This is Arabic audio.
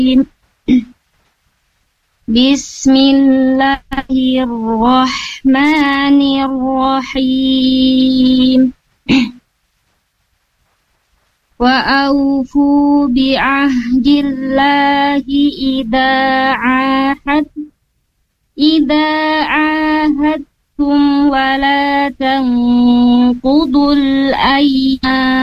بسم الله الرحمن الرحيم وأوفوا بعهد الله إذا عاهدتم ولا تنقضوا الأيمان